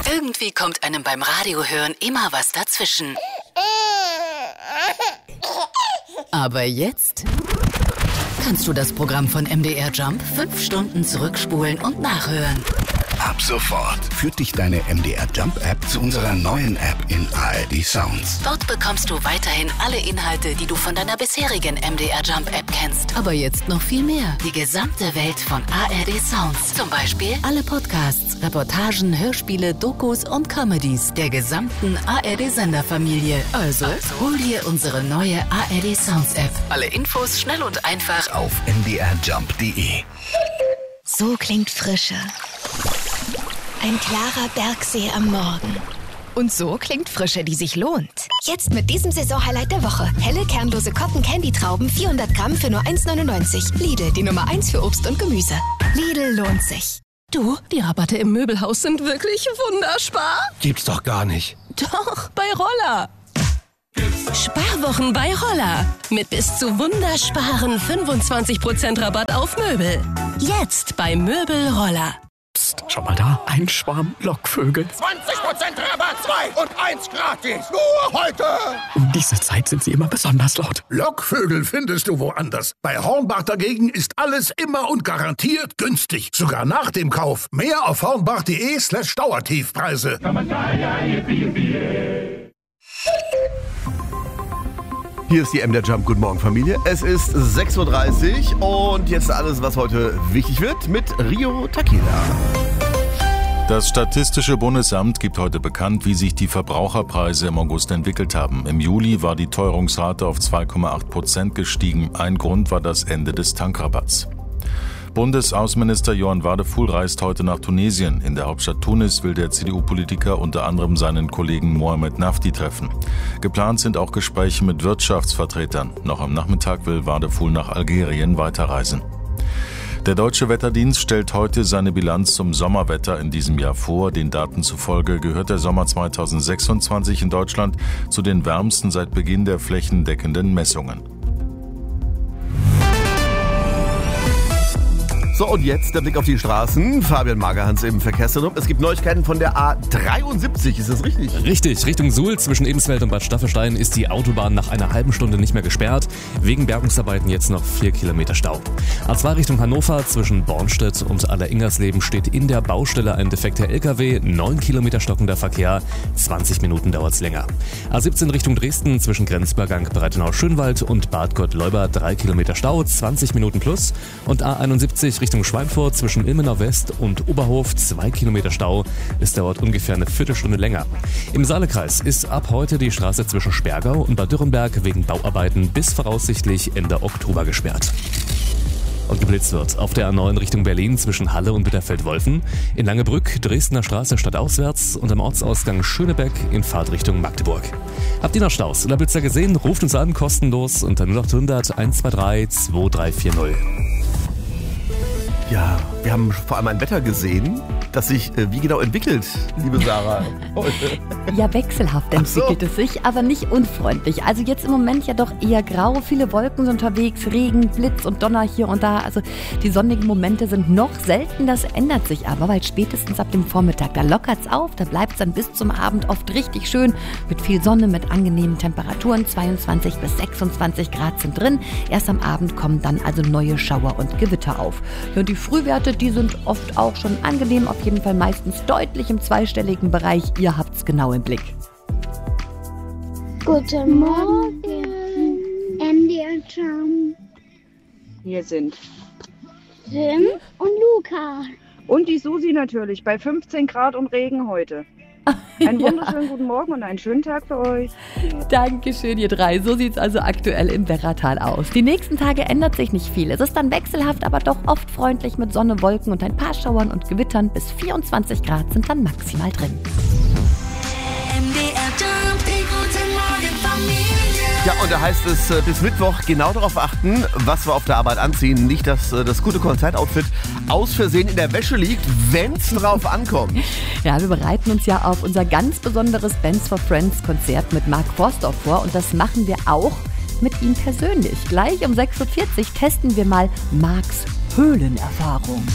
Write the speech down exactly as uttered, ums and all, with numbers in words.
Irgendwie kommt einem beim Radiohören immer was dazwischen. Aber jetzt kannst du das Programm von M D R Jump fünf Stunden zurückspulen und nachhören. Ab sofort führt dich deine M D R Jump App zu unserer neuen App in A R D Sounds. Dort bekommst du weiterhin alle Inhalte, die du von deiner bisherigen M D R Jump App kennst. Aber jetzt noch viel mehr. Die gesamte Welt von A R D Sounds. Zum Beispiel alle Podcasts, Reportagen, Hörspiele, Dokus und Comedies der gesamten A R D-Senderfamilie. Also, also hol dir unsere neue A R D Sounds App. Alle Infos schnell und einfach auf m d r jump punkt d e. So klingt Frische. Ein klarer Bergsee am Morgen. Und so klingt Frische, die sich lohnt. Jetzt mit diesem Saisonhighlight der Woche. Helle, kernlose Cotton-Candy-Trauben, vierhundert Gramm für nur eins neunundneunzig. Lidl, die Nummer eins für Obst und Gemüse. Lidl lohnt sich. Du, die Rabatte im Möbelhaus sind wirklich wunderspar. Gibt's doch gar nicht. Doch, bei Roller. Sparwochen bei Roller. Mit bis zu wundersparen fünfundzwanzig Prozent Rabatt auf Möbel. Jetzt bei Möbel Roller. Psst, schau mal da. Ein Schwarm Lockvögel. zwanzig Prozent Rabatt, zwei und eins gratis. Nur heute. Um diese Zeit sind sie immer besonders laut. Lockvögel findest du woanders. Bei Hornbach dagegen ist alles immer und garantiert günstig. Sogar nach dem Kauf. Mehr auf hornbach.de slash Dauertiefpreise. Hier ist die M D R Jump. Guten Morgen, Familie. Es ist sechs Uhr dreißig und jetzt alles, was heute wichtig wird, mit Rio Takeda. Das Statistische Bundesamt gibt heute bekannt, wie sich die Verbraucherpreise im August entwickelt haben. Im Juli war die Teuerungsrate auf zwei Komma acht Prozent gestiegen. Ein Grund war das Ende des Tankrabatts. Bundesaußenminister Johann Wadephul reist heute nach Tunesien. In der Hauptstadt Tunis will der C D U-Politiker unter anderem seinen Kollegen Mohamed Nafti treffen. Geplant sind auch Gespräche mit Wirtschaftsvertretern. Noch am Nachmittag will Wadephul nach Algerien weiterreisen. Der Deutsche Wetterdienst stellt heute seine Bilanz zum Sommerwetter in diesem Jahr vor. Den Daten zufolge gehört der Sommer zweitausendsechsundzwanzig in Deutschland zu den wärmsten seit Beginn der flächendeckenden Messungen. So, und jetzt der Blick auf die Straßen. Fabian Magerhans im Verkehrszentrum. Es gibt Neuigkeiten von der A dreiundsiebzig, ist das richtig? Richtig, Richtung Suhl zwischen Ebensfeld und Bad Staffelstein ist die Autobahn nach einer halben Stunde nicht mehr gesperrt. Wegen Bergungsarbeiten jetzt noch vier Kilometer Stau. A zwei Richtung Hannover zwischen Bornstedt und Alleringersleben steht in der Baustelle ein defekter L K W. neun Kilometer stockender Verkehr, zwanzig Minuten dauert's länger. A siebzehn Richtung Dresden zwischen Grenzübergang Breitenau-Schönwald und Bad Gottleuba drei Kilometer Stau, zwanzig Minuten plus. Und A einundsiebzig Richtung Schweinfurt zwischen Ilmenau West und Oberhof zwei Kilometer Stau. Es dauert ungefähr eine Viertelstunde länger. Im Saalekreis ist ab heute die Straße zwischen Spergau und Bad Dürrenberg wegen Bauarbeiten bis voraussichtlich Ende Oktober gesperrt. Und geblitzt wird auf der A neun Richtung Berlin zwischen Halle und Bitterfeld-Wolfen, in Langebrück, Dresdner Straße stadtauswärts und am Ortsausgang Schönebeck in Fahrtrichtung Magdeburg. Habt ihr noch Staus oder Blitzer gesehen? Ruft uns an, kostenlos unter null acht hundert eins zwei drei zwei drei vier null. Ja, wir haben vor allem ein Wetter gesehen, das sich äh, wie genau entwickelt, liebe Sarah. Ja, wechselhaft entwickelt es sich, aber nicht unfreundlich. Also jetzt im Moment ja doch eher grau, viele Wolken sind unterwegs, Regen, Blitz und Donner hier und da. Also die sonnigen Momente sind noch selten, das ändert sich aber, weil spätestens ab dem Vormittag, da lockert's auf, da bleibt's dann bis zum Abend oft richtig schön mit viel Sonne, mit angenehmen Temperaturen, zweiundzwanzig bis sechsundzwanzig Grad sind drin. Erst am Abend kommen dann also neue Schauer und Gewitter auf. Ja, und die Frühwerte, die sind oft auch schon angenehm, auf jeden Fall meistens deutlich im zweistelligen Bereich. Ihr habt's genau im Blick. Guten Morgen, M D R Jump. Hier sind Tim und Luca. Und die Susi natürlich, bei fünfzehn Grad und Regen heute. Einen Ja. wunderschönen guten Morgen und einen schönen Tag für euch. Dankeschön, ihr drei. So sieht's also aktuell im Werratal aus. Die nächsten Tage ändert sich nicht viel. Es ist dann wechselhaft, aber doch oft freundlich mit Sonne, Wolken und ein paar Schauern und Gewittern. Bis vierundzwanzig Grad sind dann maximal drin. M D R Jump, die gute Morgen Familie. Ja, und da heißt es äh, bis Mittwoch genau darauf achten, was wir auf der Arbeit anziehen. Nicht, dass äh, das gute Konzertoutfit aus Versehen in der Wäsche liegt, wenn's drauf ankommt. Ja, wir bereiten uns ja auf unser ganz besonderes Bands for Friends Konzert mit Mark Forster vor und das machen wir auch mit ihm persönlich. Gleich um sechs Uhr vierzig testen wir mal Marks Höhlenerfahrung.